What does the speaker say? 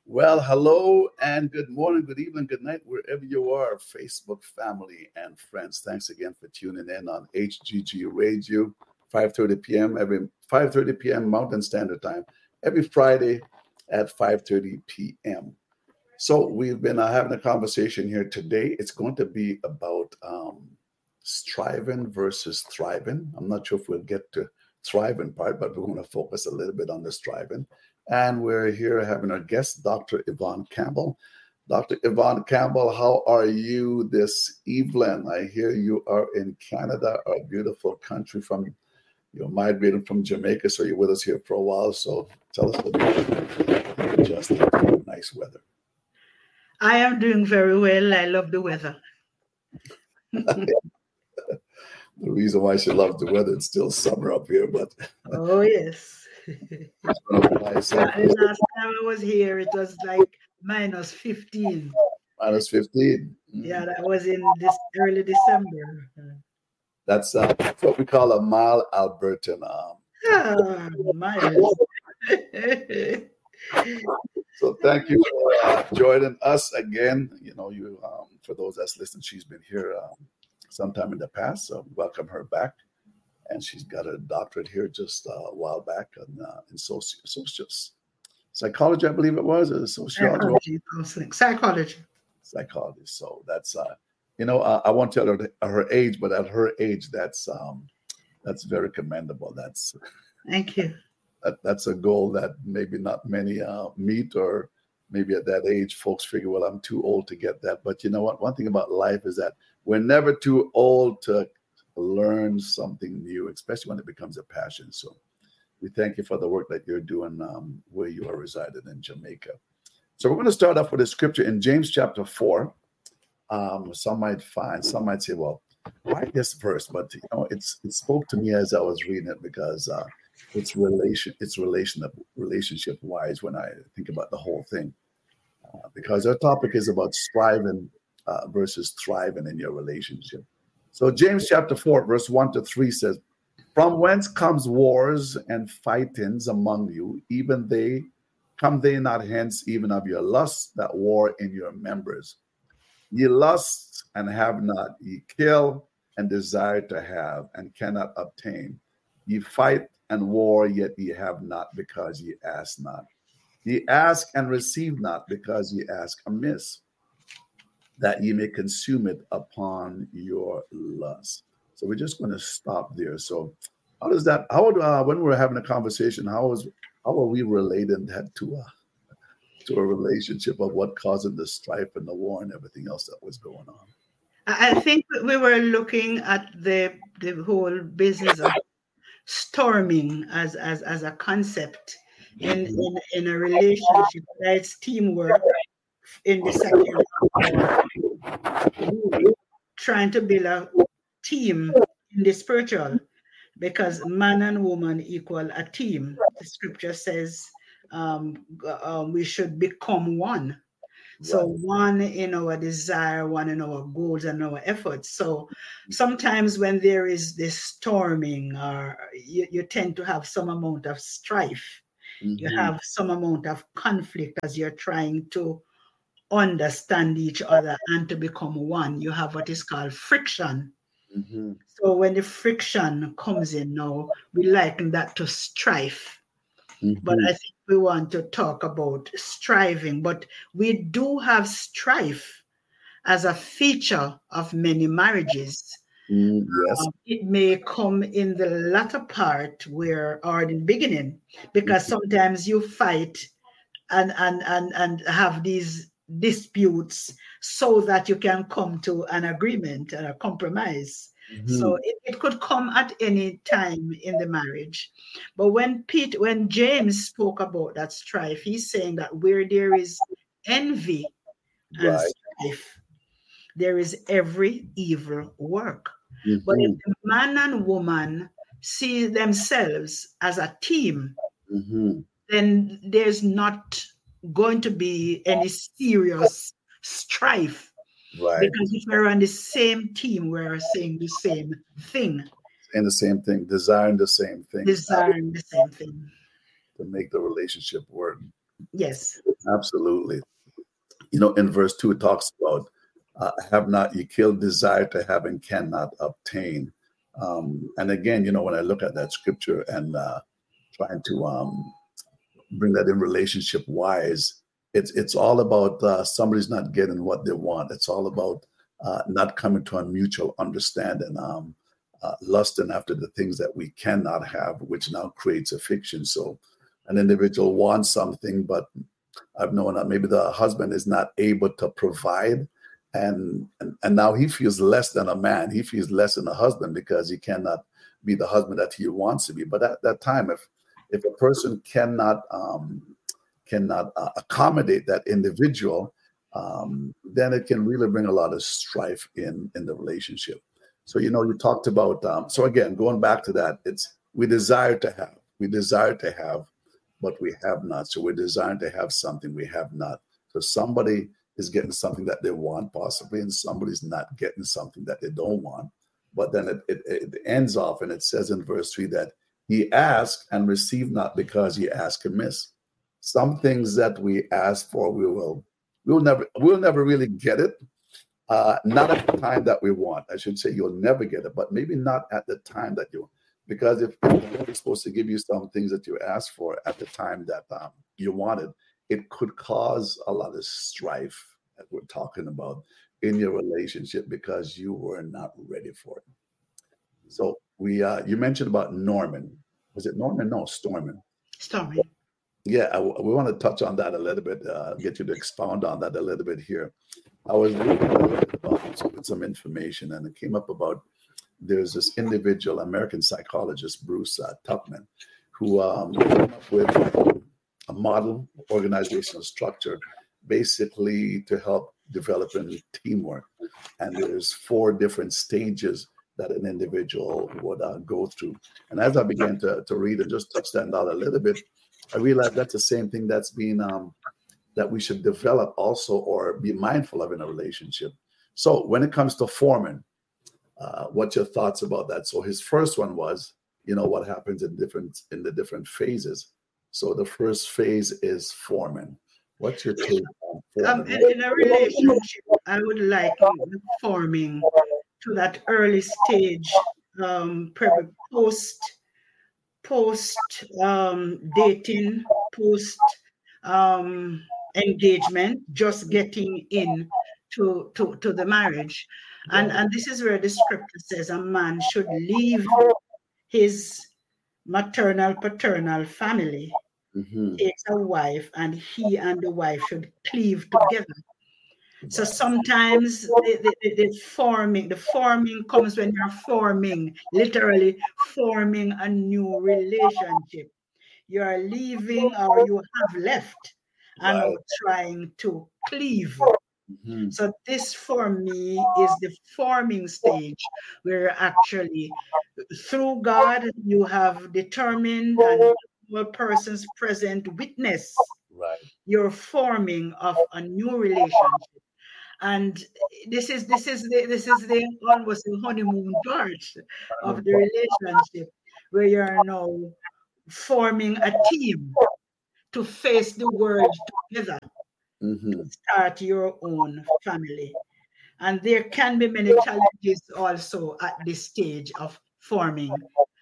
Well, hello and good morning, good evening, good night, wherever you are, Facebook family and friends. Thanks again for tuning in on HGG Radio, 5:30 p.m. every 5:30 p.m. Mountain Standard Time, every Friday at 5:30 p.m. So we've been having a conversation here today. It's going to be about striving versus thriving. I'm not sure if we'll get to thriving part, but we're going to focus a little bit on the striving. And we're here having our guest, Dr. Yvonne Campbell. Dr. Yvonne Campbell, how are you this evening? I hear you are in Canada, a beautiful country you're migrating from Jamaica, so you're with us here for a while. So tell us about just nice weather. I am doing very well. I love the weather. The reason why she loves the weather, it's still summer up here, but oh yes. Last time I was here, it was like minus 15. Minus 15. Yeah, that was in this early December. That's what we call a mild Albertan. Mild. So thank you for joining us again. You know, for those that's listening, she's been here sometime in the past, so welcome her back. And she's got a doctorate here just a while back in psychology, I believe it was, or sociology. Psychology. So that's I won't tell her age, but at her age, that's very commendable. Thank you. That's a goal that maybe not many meet, or maybe at that age, folks figure, well, I'm too old to get that. But you know what? One thing about life is that we're never too old to learn something new, especially when it becomes a passion. So we thank you for the work that you're doing where you are residing in Jamaica. So we're going to start off with a scripture in James chapter 4. Some might say, well, why this verse? But it spoke to me as I was reading it, because it's relationship wise when I think about the whole thing, because our topic is about striving versus thriving in your relationship. So James chapter 4, verse 1-3 says, "From whence comes wars and fightings among you? Even they not hence, even of your lusts that war in your members. Ye lust and have not, ye kill and desire to have and cannot obtain. Ye fight and war, yet ye have not, because ye ask not. Ye ask and receive not, because ye ask amiss, that ye may consume it upon your lust." So we're just going to stop there. So when we're having a conversation, how are we relating that to a relationship of what caused the strife and the war and everything else that was going on? I think we were looking at the whole business of storming as a concept in a relationship. It's teamwork in the second, trying to build a team in the spiritual, because man and woman equal a team. The scripture says we should become one. So one in our desire, one in our goals and our efforts. So sometimes when there is this storming, or you tend to have some amount of strife. Mm-hmm. You have some amount of conflict as you're trying to understand each other and to become one. You have what is called friction. Mm-hmm. So when the friction comes in now, we liken that to strife. Mm-hmm. But I think we want to talk about striving, but we do have strife as a feature of many marriages. Yes. It may come in the latter part or in the beginning, because sometimes you fight and have these disputes so that you can come to an agreement and a compromise. Mm-hmm. So it could come at any time in the marriage. But when James spoke about that strife, he's saying that where there is envy and strife, there is every evil work. Mm-hmm. But if the man and woman see themselves as a team, mm-hmm. then there's not going to be any serious strife. Right. Because if we're on the same team, we're saying the same thing. And the same thing, desiring the same thing. Desiring the same thing. To make the relationship work. Yes. Absolutely. In verse 2, it talks about have not ye killed, desire to have and cannot obtain. And again, when I look at that scripture and trying to bring that in relationship wise, it's all about somebody's not getting what they want. It's all about not coming to a mutual understanding, lusting after the things that we cannot have, which now creates a fiction. So an individual wants something, but I've known that maybe the husband is not able to provide, and now he feels less than a man. He feels less than a husband because he cannot be the husband that he wants to be. But at that time, if a person cannot accommodate that individual, then it can really bring a lot of strife in the relationship. So you talked about. So again, going back to that, it's we desire to have, but we have not. So we're designed to have something we have not. So somebody is getting something that they want possibly, and somebody's not getting something that they don't want. But then it ends off, and it says in verse 3 that ye ask and receive not because ye ask amiss. Some things that we ask for, we'll never really get it. Not at the time that we want. I should say you'll never get it, but maybe not at the time that you want. Because if the Lord is supposed to give you some things that you asked for at the time that you wanted, it could cause a lot of strife that we're talking about in your relationship because you were not ready for it. So you mentioned about Norman. Was it Norman? No, Stormin. Stormin. Yeah, we want to touch on that a little bit, get you to expound on that a little bit here. I was reading a little bit about some information, and it came up about there's this individual, American psychologist, Bruce Tuckman, who came up with a model organizational structure basically to help developing teamwork. And there's 4 different stages that an individual would go through. And as I began to read and just touch that out a little bit, I realized that's the same thing that's being that we should develop also or be mindful of in a relationship. So when it comes to forming, what's your thoughts about that? So his first one was, what happens in the different phases. So the first phase is forming. What's your take on forming? In a relationship, I would like forming to that early stage, post dating, post engagement, just getting in to the marriage. And this is where the scripture says a man should leave his maternal, paternal family, takes a wife, and he and the wife should cleave together. So sometimes the forming comes when you're literally forming a new relationship. You're leaving or you have left and are trying to cleave. So this for me is the forming stage where actually through God you have determined and a person's present witness. You're forming of a new relationship. And this is the almost the honeymoon part of the relationship where you're now forming a team to face the world together, to start your own family. And there can be many challenges also at this stage of forming.